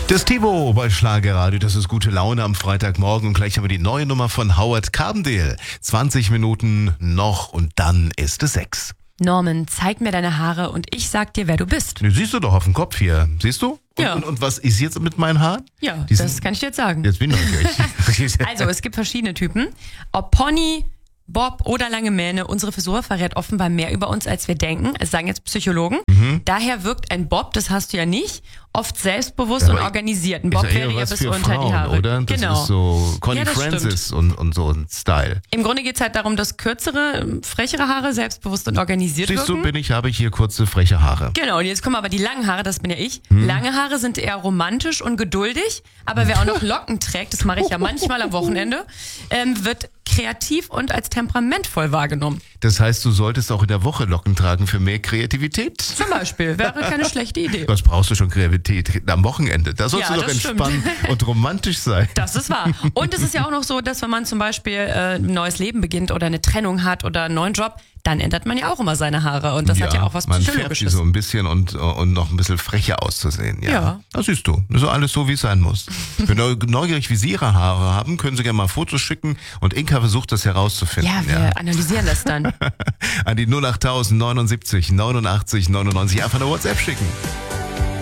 Das Tivo bei Schlagerradio, das ist gute Laune am Freitagmorgen und gleich haben wir die neue Nummer von Howard Carpendale. 20 Minuten noch und dann ist es 6. Norman, zeig mir deine Haare und ich sag dir, wer du bist. Die siehst du doch auf dem Kopf hier, siehst du? Ja. Und was ist jetzt mit meinen Haaren? Ja, Die das sind- kann ich dir jetzt sagen. Jetzt bin ich neugierig. Also, es gibt verschiedene Typen. Ob Pony, Bob oder lange Mähne, unsere Frisur verrät offenbar mehr über uns, als wir denken. Es sagen jetzt Psychologen. Daher wirkt ein Bob, das hast du ja nicht, oft selbstbewusst Ja, und aber organisiert. Ein Ist Bob ja eher wäre ja was bis für unter die Frauen, Haare. oder? Das Genau. ist so Connie Ja, das Francis und so ein Style. Im Grunde geht's halt darum, dass kürzere, frechere Haare selbstbewusst und organisiert Siehst du, wirken. habe ich hier kurze, freche Haare. Genau, und jetzt kommen aber die langen Haare, das bin ja ich. Lange Haare sind eher romantisch und geduldig, aber wer auch noch Locken trägt, das mache ich ja manchmal am Wochenende, wird kreativ und als temperamentvoll wahrgenommen. Das heißt, du solltest auch in der Woche Locken tragen für mehr Kreativität? Zum Beispiel, wäre keine schlechte Idee. Was brauchst du schon Kreativität am Wochenende? Da sollst Ja, du doch das stimmt. entspannen und romantisch sein. Das ist wahr. Und es ist ja auch noch so, dass wenn man zum Beispiel ein neues Leben beginnt oder eine Trennung hat oder einen neuen Job, dann ändert man ja auch immer seine Haare. Und das hat ja auch was man färbt sie Psychologisches. so ein bisschen und noch ein bisschen frecher auszusehen. Ja. Ja. Das siehst du. Das ist alles so, wie es sein muss. Wenn du neugierig, wie Sie Ihre Haare haben, können Sie gerne mal Fotos schicken und Inka versucht, das herauszufinden. Ja, wir analysieren das dann. An die 08000 79 89 99 einfach eine WhatsApp schicken.